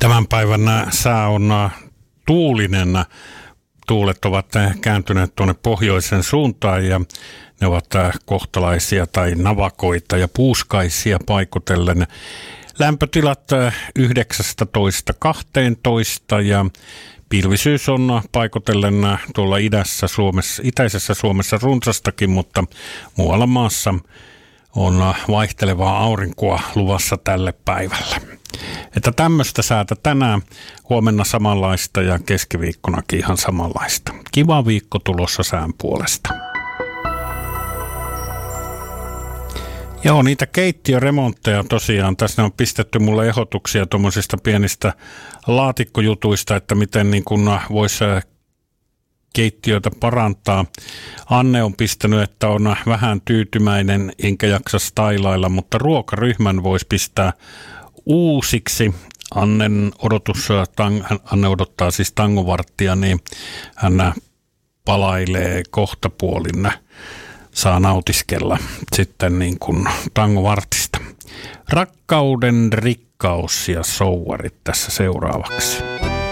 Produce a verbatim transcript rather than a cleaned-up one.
Tämän päivän sää on tuulinen. Tuulet ovat kääntyneet tuonne pohjoisen suuntaan ja ne ovat kohtalaisia tai navakoita ja puuskaisia paikotellen. Lämpötilat yhdeksästätoista kahteentoista ja pilvisyys on paikotellen tuolla idässä Suomessa, itäisessä Suomessa runsastakin, mutta muualla maassa on vaihtelevaa aurinkoa luvassa tälle päivälle. Että tämmöistä säätä tänään, huomenna samanlaista ja keskiviikkonakin ihan samanlaista. Kiva viikko tulossa sään puolesta. Joo, niitä keittiöremontteja tosiaan. Tässä on pistetty mulle ehdotuksia tuommoisista pienistä laatikkojutuista, että miten niin kun voisi keittiötä parantaa. Anne on pistänyt, että on vähän tyytymäinen, enkä jaksa stailailla, mutta ruokaryhmän voisi pistää uusiksi. Annen odotus, Anne odottaa siis tangovarttia, niin hän palailee kohtapuolin. Saa nautiskella sitten niin kuin tangovartista. Rakkauden rikkaus ja souvarit tässä seuraavaksi.